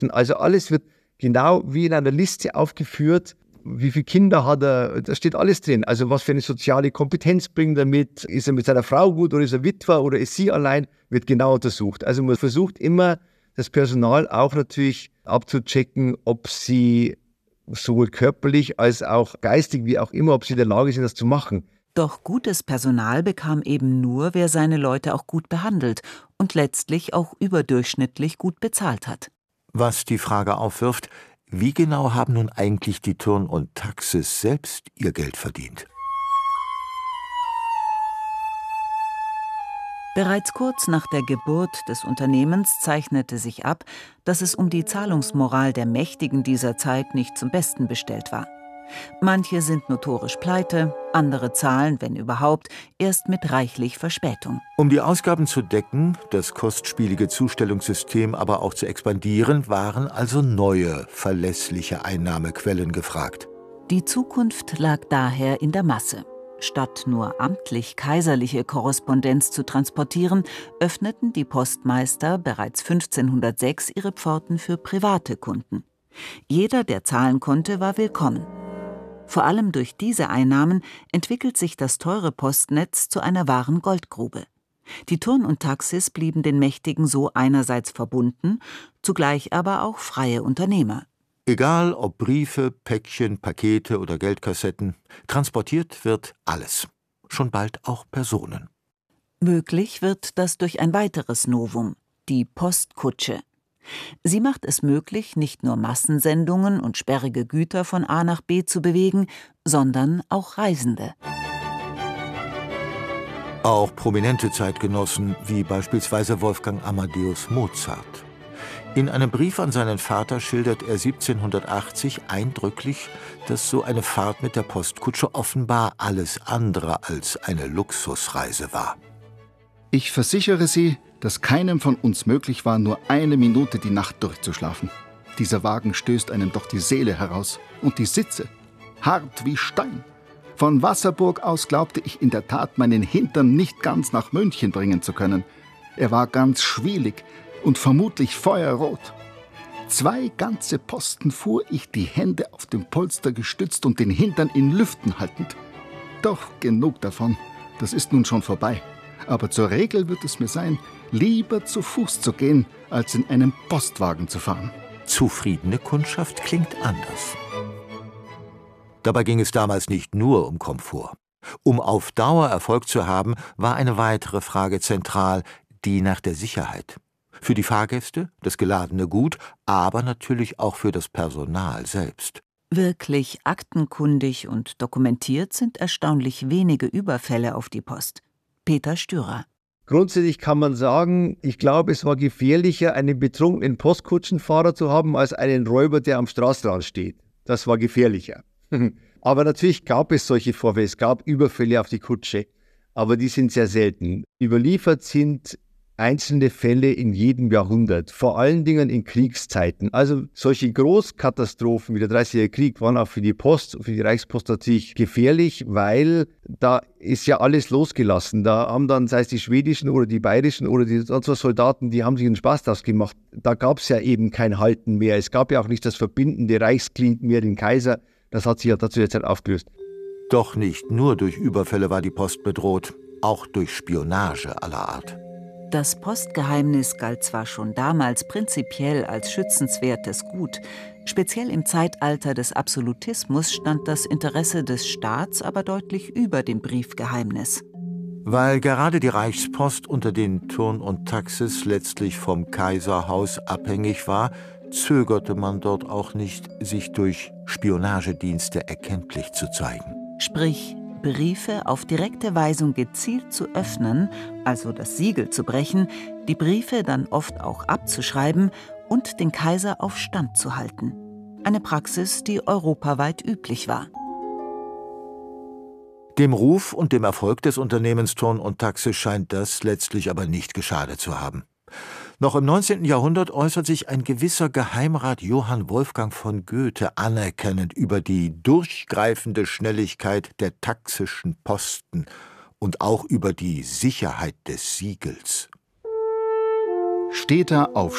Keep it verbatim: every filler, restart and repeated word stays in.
Also alles wird genau wie in einer Liste aufgeführt. Wie viele Kinder hat er? Da steht alles drin. Also was für eine soziale Kompetenz bringt er mit? Ist er mit seiner Frau gut oder ist er Witwer oder ist sie allein? Wird genau untersucht. Also man versucht immer, das Personal auch natürlich abzuchecken, ob sie sowohl körperlich als auch geistig, wie auch immer, ob sie in der Lage sind, das zu machen. Doch gutes Personal bekam eben nur, wer seine Leute auch gut behandelt und letztlich auch überdurchschnittlich gut bezahlt hat. Was die Frage aufwirft, wie genau haben nun eigentlich die Thurn und Taxis selbst ihr Geld verdient? Bereits kurz nach der Geburt des Unternehmens zeichnete sich ab, dass es um die Zahlungsmoral der Mächtigen dieser Zeit nicht zum Besten bestellt war. Manche sind notorisch pleite, andere zahlen, wenn überhaupt, erst mit reichlich Verspätung. Um die Ausgaben zu decken, das kostspielige Zustellungssystem aber auch zu expandieren, waren also neue, verlässliche Einnahmequellen gefragt. Die Zukunft lag daher in der Masse. Statt nur amtlich kaiserliche Korrespondenz zu transportieren, öffneten die Postmeister bereits fünfzehnhundertsechs ihre Pforten für private Kunden. Jeder, der zahlen konnte, war willkommen. Vor allem durch diese Einnahmen entwickelt sich das teure Postnetz zu einer wahren Goldgrube. Die Thurn und Taxis blieben den Mächtigen so einerseits verbunden, zugleich aber auch freie Unternehmer. Egal ob Briefe, Päckchen, Pakete oder Geldkassetten, transportiert wird alles. Schon bald auch Personen. Möglich wird das durch ein weiteres Novum, die Postkutsche. Sie macht es möglich, nicht nur Massensendungen und sperrige Güter von A nach B zu bewegen, sondern auch Reisende. Auch prominente Zeitgenossen, wie beispielsweise Wolfgang Amadeus Mozart. In einem Brief an seinen Vater schildert er siebzehnhundertachtzig eindrücklich, dass so eine Fahrt mit der Postkutsche offenbar alles andere als eine Luxusreise war. Ich versichere Sie, dass keinem von uns möglich war, nur eine Minute die Nacht durchzuschlafen. Dieser Wagen stößt einem doch die Seele heraus. Und die Sitze, hart wie Stein. Von Wasserburg aus glaubte ich in der Tat, meinen Hintern nicht ganz nach München bringen zu können. Er war ganz schwielig und vermutlich feuerrot. Zwei ganze Posten fuhr ich, die Hände auf dem Polster gestützt und den Hintern in Lüften haltend. Doch genug davon, das ist nun schon vorbei. Aber zur Regel wird es mir sein, lieber zu Fuß zu gehen, als in einem Postwagen zu fahren. Zufriedene Kundschaft klingt anders. Dabei ging es damals nicht nur um Komfort. Um auf Dauer Erfolg zu haben, war eine weitere Frage zentral, die nach der Sicherheit. Für die Fahrgäste, das geladene Gut, aber natürlich auch für das Personal selbst. Wirklich aktenkundig und dokumentiert sind erstaunlich wenige Überfälle auf die Post. Peter Stürer. Grundsätzlich kann man sagen, ich glaube, es war gefährlicher, einen betrunkenen Postkutschenfahrer zu haben, als einen Räuber, der am Straßenrand steht. Das war gefährlicher. Aber natürlich gab es solche Vorfälle, es gab Überfälle auf die Kutsche, aber die sind sehr selten. Überliefert sind einzelne Fälle in jedem Jahrhundert, vor allen Dingen in Kriegszeiten. Also solche Großkatastrophen wie der Dreißigjährige Krieg waren auch für die Post, für die Reichspost natürlich gefährlich, weil da ist ja alles losgelassen. Da haben dann, sei es die schwedischen oder die bayerischen oder die sonst was Soldaten, die haben sich einen Spaß daraus gemacht. Da gab es ja eben kein Halten mehr. Es gab ja auch nicht das verbindende Reichsglied mehr, den Kaiser. Das hat sich ja dazu jetzt halt aufgelöst. Doch nicht nur durch Überfälle war die Post bedroht, auch durch Spionage aller Art. Das Postgeheimnis galt zwar schon damals prinzipiell als schützenswertes Gut, speziell im Zeitalter des Absolutismus stand das Interesse des Staats aber deutlich über dem Briefgeheimnis. Weil gerade die Reichspost unter den Thurn und Taxis letztlich vom Kaiserhaus abhängig war, zögerte man dort auch nicht, sich durch Spionagedienste erkenntlich zu zeigen. Sprich, Briefe auf direkte Weisung gezielt zu öffnen, also das Siegel zu brechen, die Briefe dann oft auch abzuschreiben und den Kaiser auf Stand zu halten. Eine Praxis, die europaweit üblich war. Dem Ruf und dem Erfolg des Unternehmens Thurn und Taxis scheint das letztlich aber nicht geschadet zu haben. Noch im neunzehnten Jahrhundert äußert sich ein gewisser Geheimrat Johann Wolfgang von Goethe anerkennend über die durchgreifende Schnelligkeit der taxischen Posten und auch über die Sicherheit des Siegels. Steter auf